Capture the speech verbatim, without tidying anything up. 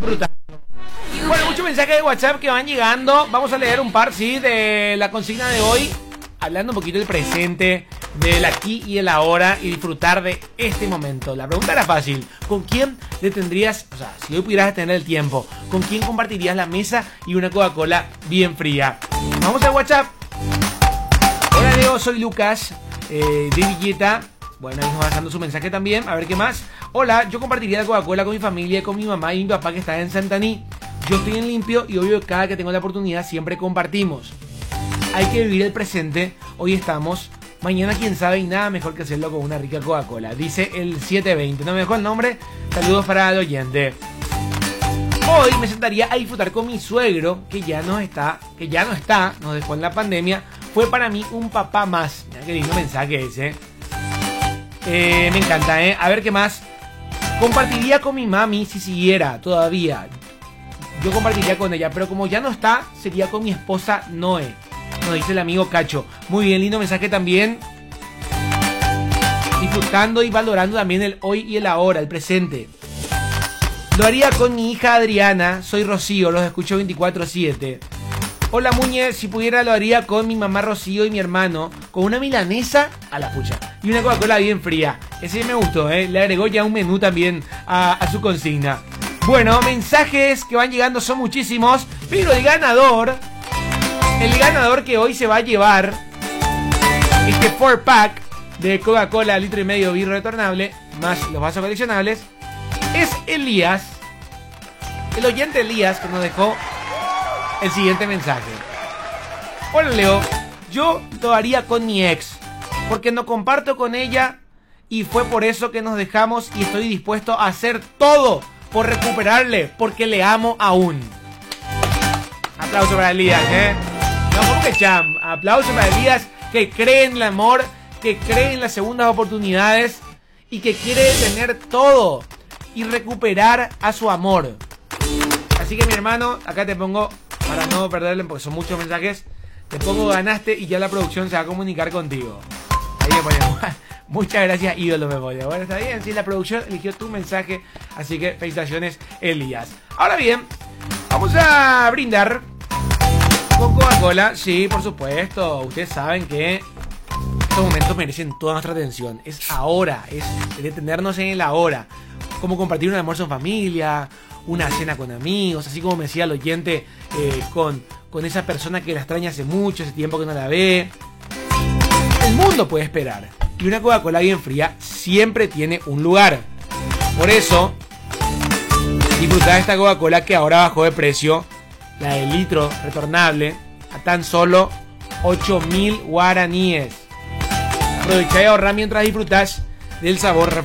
Brutal. Bueno, muchos mensajes de WhatsApp que van llegando. Vamos a leer un par, sí, de la consigna de hoy. Hablando un poquito del presente, del aquí y el ahora, y disfrutar de este momento. La pregunta era fácil. ¿Con quién le tendrías, o sea, si hoy pudieras tener el tiempo, con quién compartirías la mesa y una Coca-Cola bien fría? Vamos al WhatsApp. Hola Leo, soy Lucas, eh, de Villeta. Bueno, ahí nos va dejando su mensaje también. A ver qué más. Hola, yo compartiría la Coca-Cola con mi familia, con mi mamá y mi papá que está en Santaní. Yo estoy en limpio y obvio cada que tengo la oportunidad siempre compartimos. Hay que vivir el presente. Hoy estamos, mañana quién sabe, y nada mejor que hacerlo con una rica Coca-Cola. Dice el siete veinte. No me dejó el nombre. Saludos para el oyente. Hoy me sentaría a disfrutar con mi suegro, que ya no está, que ya no está, nos dejó en la pandemia. Fue para mí un papá más. Mira qué lindo mensaje ese. Eh, me encanta, ¿eh? A ver qué más. Compartiría con mi mami si siguiera todavía. Yo compartiría con ella, pero como ya no está, sería con mi esposa Noé. Nos dice el amigo Cacho. Muy bien, lindo mensaje también. Disfrutando y valorando también el hoy y el ahora, el presente. Lo haría con mi hija Adriana. Soy Rocío, los escucho veinticuatro siete. Hola Muñe, si pudiera lo haría con mi mamá Rocío y mi hermano. Con una milanesa a la pucha y una Coca-Cola bien fría. Ese me gustó, ¿eh? Le agregó ya un menú también a, a su consigna. Bueno, mensajes que van llegando son muchísimos. Pero el ganador... El ganador que hoy se va a llevar este four pack de Coca-Cola litro y medio birro retornable más los vasos coleccionables es Elías, el oyente Elías, que nos dejó el siguiente mensaje. Hola Leo, yo lo haría con mi ex porque no comparto con ella y fue por eso que nos dejamos y estoy dispuesto a hacer todo por recuperarle porque le amo aún. Aplauso para Elías, ¿eh? No, ¿cómo que cham? Aplausos para Elías, que cree en el amor, que cree en las segundas oportunidades y que quiere tener todo y recuperar a su amor. Así que mi hermano, acá te pongo, para no perderle, porque son muchos mensajes, te pongo ganaste y ya la producción se va a comunicar contigo. Ahí me pone, muchas gracias ídolo, me pone. Bueno, está bien, sí, la producción eligió tu mensaje, así que felicitaciones Elías. Ahora bien, vamos a brindar con Coca-Cola, sí, por supuesto. Ustedes saben que estos momentos merecen toda nuestra atención. Es ahora, es detenernos en el ahora. Como compartir un almuerzo en familia, una cena con amigos, así como me decía el oyente, eh, con, con esa persona que la extraña hace mucho, hace tiempo que no la ve. El mundo puede esperar. Y una Coca-Cola bien fría siempre tiene un lugar. Por eso, disfrutad de esta Coca-Cola que ahora bajó de precio. La de litro retornable a tan solo ocho mil guaraníes. Aprovechá y ahorrá mientras disfrutás del sabor